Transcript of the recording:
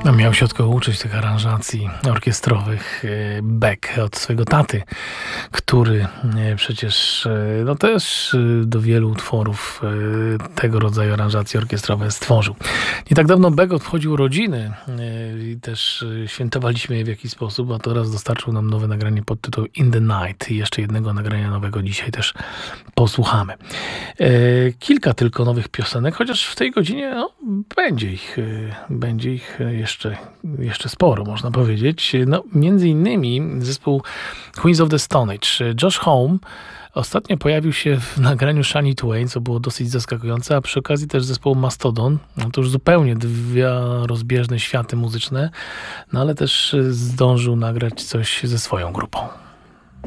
Miał się od kogo uczyć tych aranżacji orkiestrowych Beck od swojego taty, który przecież no też do wielu utworów tego rodzaju aranżacje orkiestrowe stworzył. Nie tak dawno Beck obchodził urodziny i też świętowaliśmy je w jakiś sposób, a teraz dostarczył nam nowe nagranie pod tytułem In the Night i jeszcze jednego nagrania nowego dzisiaj też posłuchamy. Kilka tylko nowych piosenek, chociaż w tej godzinie no, będzie ich jeszcze sporo, można powiedzieć. No, między innymi zespół Queens of the Stone Age. Josh Homme ostatnio pojawił się w nagraniu Shania Twain, co było dosyć zaskakujące, a przy okazji też zespołu Mastodon. No to już zupełnie dwie rozbieżne światy muzyczne, no ale też zdążył nagrać coś ze swoją grupą.